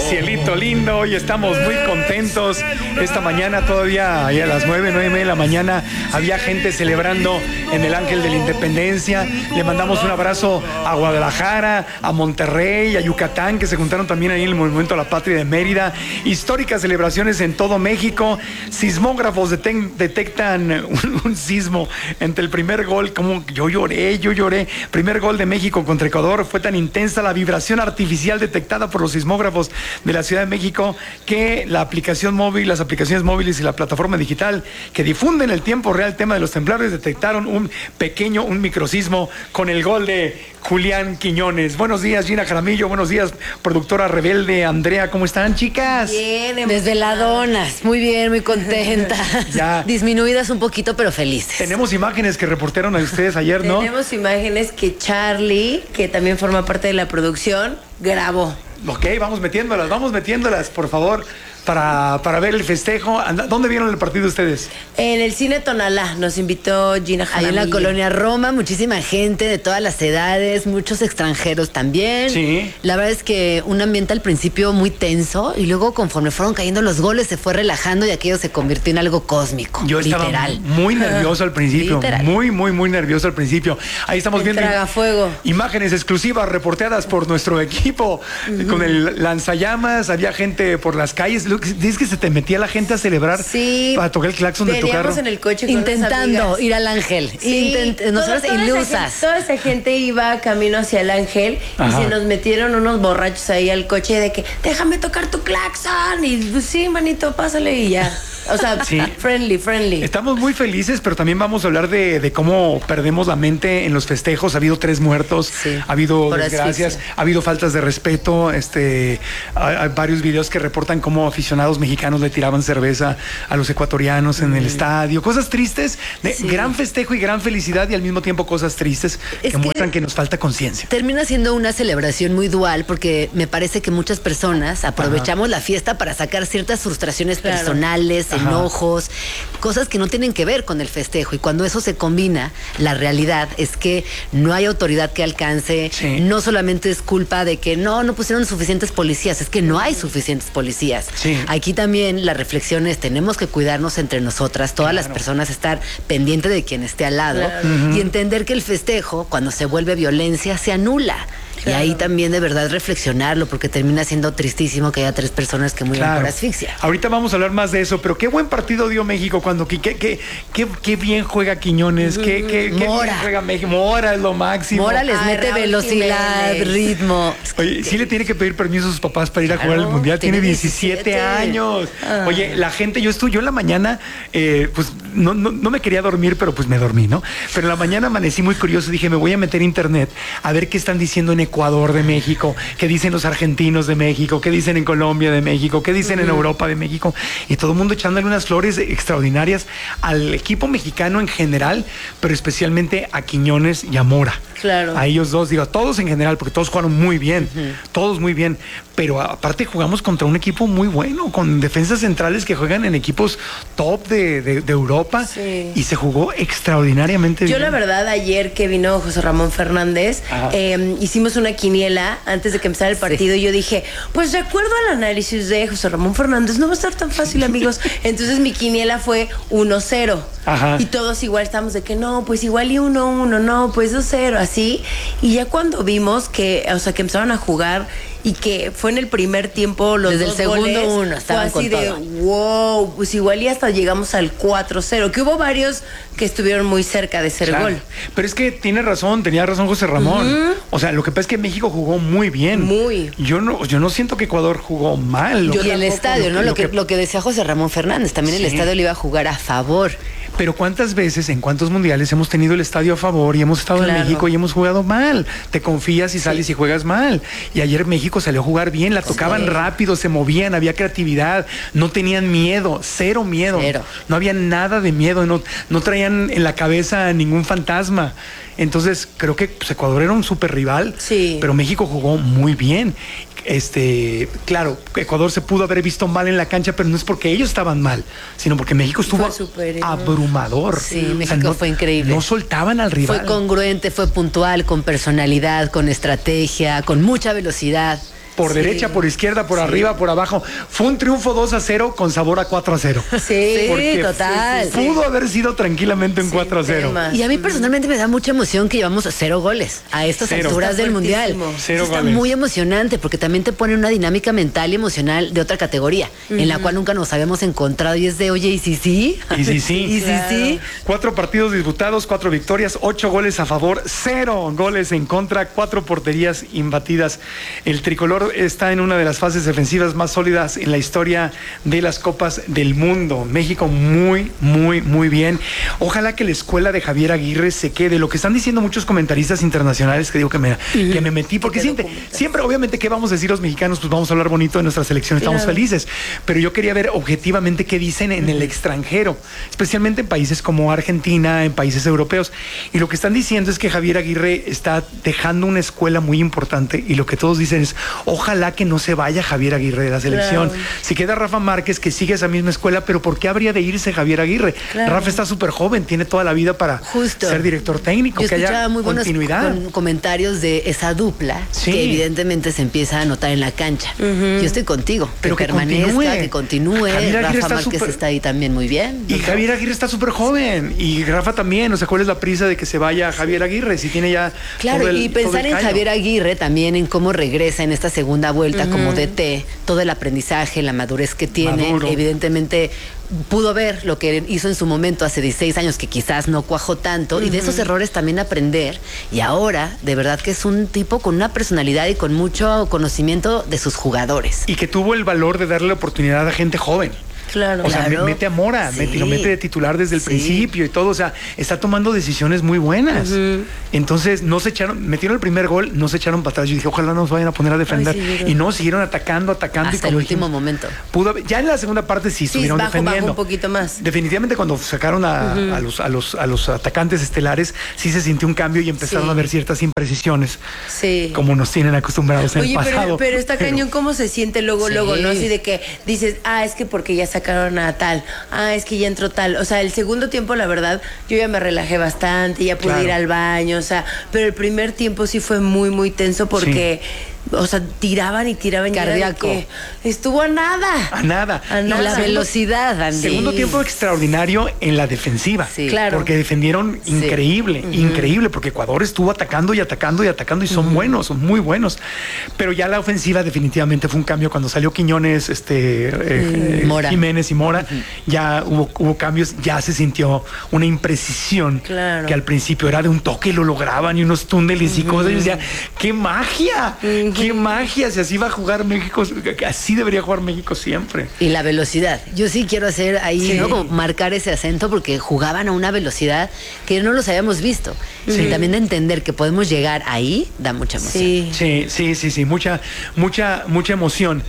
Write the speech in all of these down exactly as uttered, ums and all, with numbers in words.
cielito lindo y estamos muy contentos. Esta mañana todavía a las nueve, nueve y media de la mañana había gente celebrando en el Ángel de la Independencia. Le mandamos un abrazo a Guadalajara, a Monterrey, a Yucatán, que se juntaron también ahí en el Monumento a la Patria de Mérida. Históricas celebraciones en todo México. Sismógrafos deten- detectan un, un sismo entre el primer gol. Como yo lloré, yo lloré. Primer gol de México contra Ecuador. Fue tan intensa la vibración artificial detectada por los sismógrafos de la Ciudad de México que la aplicación móvil, las aplicaciones móviles y la plataforma digital que difunden el tiempo real tema de los temblores detectaron un pequeño, un microsismo con el gol de Julián Quiñones. Buenos días, Gina Jaramillo. Buenos días, productora rebelde Andrea. ¿Cómo están, chicas? Bien, desveladonas. Muy bien, muy contenta. Ya. Disminuidas un poquito, pero felices. Tenemos imágenes que reportaron a ustedes ayer, ¿no? Tenemos imágenes que Charlie, que también forma parte de la producción, grabó. Ok, vamos metiéndolas, vamos metiéndolas, por favor, para, para ver el festejo. ¿Dónde vieron el partido ustedes? En el Cine Tonalá nos invitó Gina Jaramillo. Ahí en la colonia Roma, muchísima gente de todas las edades, muchos extranjeros también. Sí. La verdad es que un ambiente al principio muy tenso y luego conforme fueron cayendo los goles se fue relajando y aquello se convirtió en algo cósmico. Yo literal. estaba muy nervioso al principio, Literal. muy, muy, muy nervioso al principio. Ahí estamos El viendo tragafuego. imágenes exclusivas reporteadas por nuestro equipo, uh-huh. con el lanzallamas, había gente por las calles. Dices que se te metía la gente a celebrar, sí, para tocar el claxon de tu carro. en el coche con intentando ir al Ángel. Sí, Intent- nosotros toda, toda ilusas. Esa gente, toda esa gente iba camino hacia el Ángel. Ajá. Y se nos metieron unos borrachos ahí al coche de que déjame tocar tu claxon. Y pues, sí, manito, pásale y ya. O sea, sí. friendly, friendly. Estamos muy felices, pero también vamos a hablar de, de cómo perdemos la mente en los festejos. Ha habido tres muertos, sí, ha habido desgracias, asfixia. Ha habido faltas de respeto. Este, hay, hay varios videos que reportan cómo aficionados mexicanos le tiraban cerveza a los ecuatorianos en mm. el estadio. Cosas tristes, de sí. gran festejo y gran felicidad y al mismo tiempo cosas tristes es que muestran que, que nos falta conciencia. Termina siendo una celebración muy dual porque me parece que muchas personas aprovechamos Ajá. la fiesta para sacar ciertas frustraciones claro. personales, Ajá. enojos, cosas que no tienen que ver con el festejo. Y cuando eso se combina, la realidad es que no hay autoridad que alcance. Sí. No solamente es culpa de que no, no pusieron suficientes policías, es que no hay suficientes policías. Sí. Aquí también la reflexión es, tenemos que cuidarnos entre nosotras, todas claro. las personas estar pendiente de quien esté al lado claro. uh-huh. y entender que el festejo, cuando se vuelve violencia, se anula. Claro. Y ahí también de verdad reflexionarlo, porque termina siendo tristísimo que haya tres personas que mueran claro. por asfixia. Ahorita vamos a hablar más de eso, pero qué buen partido dio México cuando qué, qué, qué, qué, qué bien juega Quiñones, mm, qué, qué, qué bien juega México. Mora es lo máximo. Mora les Ay, mete Raúl velocidad, Jiménez. ritmo. Oye, sí le tiene que pedir permiso a sus papás para ir claro, a jugar al Mundial. Tiene diecisiete años. Ah. Oye, la gente, yo estuve, yo en la mañana, eh, pues no, no, no me quería dormir, pero pues me dormí, ¿no? Pero en la mañana amanecí muy curioso, dije, me voy a meter a internet a ver qué están diciendo en Ecuador de México, qué dicen los argentinos de México, qué dicen en Colombia de México, qué dicen uh-huh. en Europa de México, y todo el mundo echándole unas flores extraordinarias al equipo mexicano en general, pero especialmente a Quiñones y a Mora. Claro. A ellos dos, digo, a todos en general, porque todos jugaron muy bien, uh-huh. todos muy bien, pero aparte jugamos contra un equipo muy bueno, con defensas centrales que juegan en equipos top de, de, de Europa, sí. y se jugó extraordinariamente Yo bien. La verdad, ayer que vino José Ramón Fernández, eh, hicimos una quiniela antes de que empezara el partido, sí. y yo dije, pues de acuerdo al análisis de José Ramón Fernández, no va a estar tan fácil, amigos. Entonces mi quiniela fue uno cero. Y todos igual estamos de que no, pues igual y uno uno, no, pues dos cero, así. Y ya cuando vimos que, o sea, que empezaron a jugar y que fue en el primer tiempo los Desde dos el segundo goles, uno estaban fue así con de todo. wow, pues igual y hasta llegamos al cuatro cero, que hubo varios que estuvieron muy cerca de ser claro. gol. Pero es que tiene razón, tenía razón José Ramón. Uh-huh. O sea, lo que pasa es que México jugó muy bien. Muy. Yo no, yo no siento que Ecuador jugó mal. Yo y el estadio, ¿no? Lo que, lo que, lo que decía José Ramón Fernández, también sí. el estadio le iba a jugar a favor. Pero ¿cuántas veces, en cuántos mundiales hemos tenido el estadio a favor y hemos estado claro. en México y hemos jugado mal? Te confías y sales sí. y juegas mal. Y ayer México salió a jugar bien, la tocaban sí. rápido, se movían, había creatividad, no tenían miedo, cero miedo. Cero. No había nada de miedo, no, no traían en la cabeza ningún fantasma. Entonces creo que pues, Ecuador era un súper rival, sí. pero México jugó muy bien. Este, claro, Ecuador se pudo haber visto mal en la cancha, pero no es porque ellos estaban mal, sino porque México estuvo super, abrumador. Sí, México o sea, no, fue increíble. No soltaban al rival. Fue congruente, fue puntual, con personalidad, con estrategia, con mucha velocidad. por sí. derecha, por izquierda, por sí. arriba, por abajo. Fue un triunfo dos a cero con sabor a cuatro a cero. Sí, total. Pudo haber sido tranquilamente un sí, cuatro a cero. Temas. Y a mí personalmente me da mucha emoción que llevamos cero goles a estas cero. alturas Está del Mundial. Cero Está goles. muy emocionante porque también te pone una dinámica mental y emocional de otra categoría, uh-huh. en la cual nunca nos habíamos encontrado y es de, oye, ¿y si sí? ¿Y si sí? ¿Y claro. si sí? Cuatro partidos disputados, cuatro victorias, ocho goles a favor, cero goles en contra, cuatro porterías imbatidas. El tricolor está en una de las fases defensivas más sólidas en la historia de las Copas del Mundo. México muy, muy, muy bien. Ojalá que la escuela de Javier Aguirre se quede. Lo que están diciendo muchos comentaristas internacionales, que digo que me, uh-huh. que me metí, porque siempre, siempre, obviamente, ¿qué vamos a decir los mexicanos? Pues vamos a hablar bonito de nuestra selección, estamos claro. felices. Pero yo quería ver objetivamente qué dicen en uh-huh. el extranjero, especialmente en países como Argentina, en países europeos. Y lo que están diciendo es que Javier Aguirre está dejando una escuela muy importante y lo que todos dicen es, ojalá que no se vaya Javier Aguirre de la selección. Claro. Si queda Rafa Márquez, que sigue esa misma escuela, pero ¿por qué habría de irse Javier Aguirre? Claro. Rafa está súper joven, tiene toda la vida para Justo. ser director técnico, Yo que haya muy continuidad. Buenos con comentarios de esa dupla sí. que evidentemente se empieza a notar en la cancha. Uh-huh. Yo estoy contigo, pero que, que permanezca, continúe. que continúe. Rafa está Márquez super... está ahí también muy bien. Y Javier Aguirre está súper joven y Rafa también. O sea, ¿cuál es la prisa de que se vaya Javier Aguirre si tiene ya Claro, todo el, y pensar en Javier Aguirre también en cómo regresa en esta segunda vuelta uh-huh. como D T, todo el aprendizaje, la madurez que tiene, Maduro. evidentemente pudo ver lo que hizo en su momento hace dieciséis años que quizás no cuajó tanto uh-huh. y de esos errores también aprender, y ahora de verdad que es un tipo con una personalidad y con mucho conocimiento de sus jugadores. Y que tuvo el valor de darle la oportunidad a gente joven. Claro, o sea, claro. mete a Mora, sí. mete, lo mete de titular desde el sí. principio y todo, o sea, está tomando decisiones muy buenas. Uh-huh. Entonces, no se echaron, metieron el primer gol, no se echaron para atrás. Yo dije, ojalá no nos vayan a poner a defender. Ay, sí, y no, siguieron atacando, atacando. Hasta y el último dijimos, momento. Pudo haber, ya en la segunda parte sí, sí estuvieron bajo, defendiendo. Bajo un poquito más. Definitivamente cuando sacaron a, uh-huh. a, los, a, los, a los atacantes estelares, sí se sintió un cambio y empezaron sí. a haber ciertas imprecisiones. Sí. Como nos tienen acostumbrados en Oye, el pasado. Pero, pero está pero, cañón cómo se siente luego, sí. luego, ¿no? Así de que dices, ah, es que porque ya sacaron a tal. Ah, es que ya entró tal. O sea, el segundo tiempo, la verdad, yo ya me relajé bastante, ya pude claro. ir al baño, o sea, pero el primer tiempo sí fue muy, muy tenso porque... Sí. O sea, tiraban y tiraban. Cardíaco. Y estuvo a nada. A nada. A nada. Y la velocidad, Andy. Segundo tiempo extraordinario en la defensiva. Sí, claro. Porque defendieron sí. increíble, uh-huh. increíble, porque Ecuador estuvo atacando y atacando y atacando y son uh-huh. buenos, son muy buenos. Pero ya la ofensiva definitivamente fue un cambio. Cuando salió Quiñones, este, eh, Mora. Jiménez y Mora, uh-huh. ya hubo, hubo cambios, ya se sintió una imprecisión claro. que al principio era de un toque, lo lograban y unos túneles uh-huh. y cosas. Y yo decía, ¡qué magia! Uh-huh. ¡Qué magia! Si así va a jugar México, así debería jugar México siempre. Y la velocidad. Yo sí quiero hacer ahí, sí. ¿no? Como marcar ese acento porque jugaban a una velocidad que no los habíamos visto. Sí. Y también de entender que podemos llegar ahí, da mucha emoción. Sí, sí, sí, sí, sí. Mucha, mucha, mucha emoción.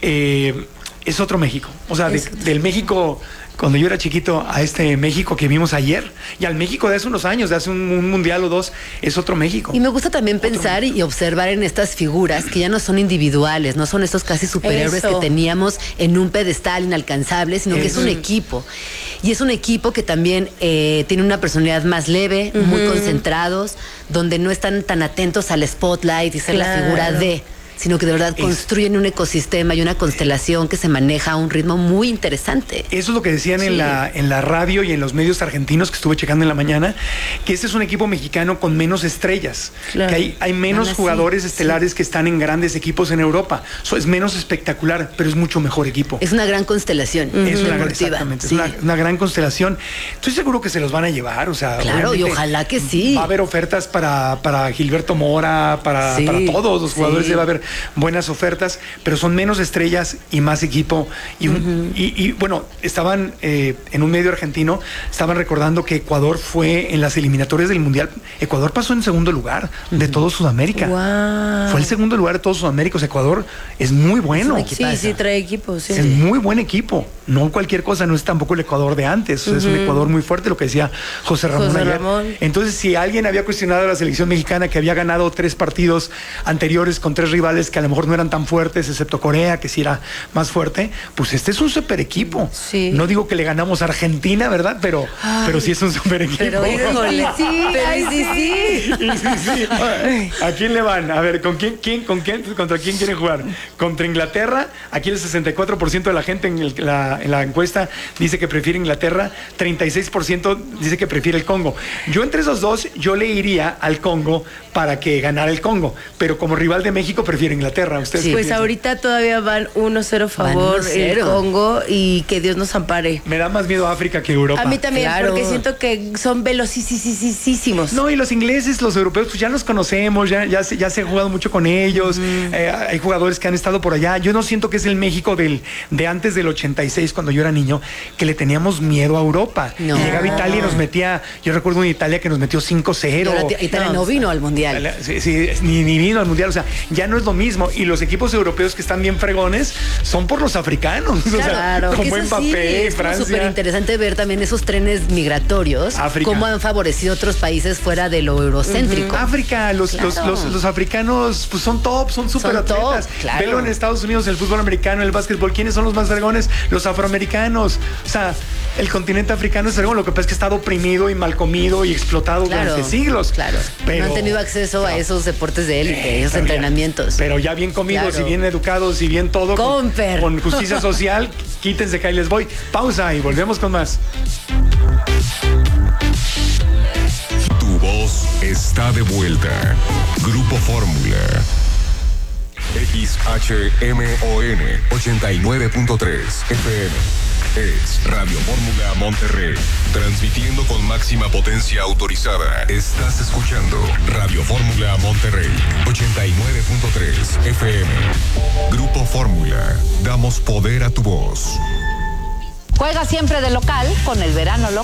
Eh, es otro México. O sea, de, del México... Cuando yo era chiquito, a este México que vimos ayer, y al México de hace unos años, de hace un, un mundial o dos, es otro México. Y me gusta también otro pensar México. Y observar en estas figuras que ya no son individuales, no son estos casi superhéroes Eso. que teníamos en un pedestal inalcanzable, sino Eso. que es un equipo. Y es un equipo que también eh, tiene una personalidad más leve, uh-huh. muy concentrados, donde no están tan atentos al spotlight y ser claro. la figura de... sino que de verdad es, construyen un ecosistema y una constelación que se maneja a un ritmo muy interesante. Eso es lo que decían sí. en la en la radio y en los medios argentinos que estuve checando en la mañana, que este es un equipo mexicano con menos estrellas, claro. que hay, hay menos Ana, jugadores sí, estelares sí. que están en grandes equipos en Europa. So, es menos espectacular, pero es mucho mejor equipo. Es una gran constelación. Uh-huh. Es una, exactamente, sí. es una, una gran constelación. Estoy seguro que se los van a llevar, o sea, claro, y ojalá que sí. Va a haber ofertas para, para Gilberto Mora, para, sí. para todos los jugadores, sí. debe haber buenas ofertas, pero son menos estrellas y más equipo. Y, un, uh-huh. y, y bueno, estaban eh, en un medio argentino, estaban recordando que Ecuador fue en las eliminatorias del Mundial. Ecuador pasó en segundo lugar uh-huh. de todo Sudamérica. Wow. Fue el segundo lugar de todo Sudamérica. O sea, Ecuador es muy bueno. Es sí, sí, trae equipo. Sí. Es muy buen equipo. No cualquier cosa, no es tampoco el Ecuador de antes. Uh-huh. Es un Ecuador muy fuerte, lo que decía José Ramón José ayer. Ramón. Entonces, si alguien había cuestionado a la selección mexicana que había ganado tres partidos anteriores con tres rivales rivales que a lo mejor no eran tan fuertes, excepto Corea, que sí era más fuerte, pues este es un super equipo. Sí. No digo que le ganamos a Argentina, ¿verdad? Pero, pero sí es un super equipo. Pero híjole, sí, Pero ay, sí, sí, sí. Sí, sí, sí. ¿A quién le van? A ver, ¿con quién, quién, con quién, contra quién quieren jugar? Contra Inglaterra. Aquí el sesenta y cuatro por ciento de la gente en, el, la, en la encuesta dice que prefiere Inglaterra, treinta y seis por ciento dice que prefiere el Congo. Yo entre esos dos, yo le iría al Congo para que ganara el Congo, pero como rival de México prefiero Inglaterra. ¿Ustedes Sí, qué pues piensan? ahorita todavía van uno cero favor uno el cero. Congo y que Dios nos ampare. Me da más miedo África que Europa. A mí también, Claro. porque siento que son velocísimos. No, y los ingleses, los europeos, pues ya los conocemos, ya, ya, se, ya se ha jugado mucho con ellos. Mm. Eh, hay jugadores que han estado por allá. Yo no siento que es el México del, de antes del ochenta y seis, cuando yo era niño, que le teníamos miedo a Europa. No. Y llegaba Italia y nos metía, yo recuerdo una Italia que nos metió cinco cero. Y ahora Italia no vino al Mundial. Sí, sí, ni, ni vino al Mundial, o sea, ya no es lo mismo. Y los equipos europeos que están bien fregones son por los africanos. Claro, o sea, porque como eso sí, Mbappé, es Francia. súper interesante ver también esos trenes migratorios, África. cómo han favorecido otros países fuera de lo eurocéntrico. Uh-huh. África, los, Claro. los, los, los africanos pues son top, son súper Son atletas. top, claro. Velo en Estados Unidos, el fútbol americano, el básquetbol. ¿Quiénes son los más fregones? Los afroamericanos. O sea, el continente africano es fregón. Lo que pasa es que ha estado oprimido y mal comido y explotado Claro, durante siglos. Claro. Pero, no han tenido acceso a esos deportes de élite, Eh, esos pero ya- entrenamientos. pero ya bien comidos Claro. y bien educados y bien todo. Con, Comper. con justicia social, quítense que ahí les voy. Pausa y volvemos con más. Tu voz está de vuelta. Grupo Fórmula. X H M O N ochenta y nueve punto tres F M. Es Radio Fórmula Monterrey. Transmitiendo con máxima potencia autorizada. Estás escuchando Radio Fórmula Monterrey ochenta y nueve punto tres F M. Grupo Fórmula. Damos poder a tu voz. Juega siempre de local con el verano local.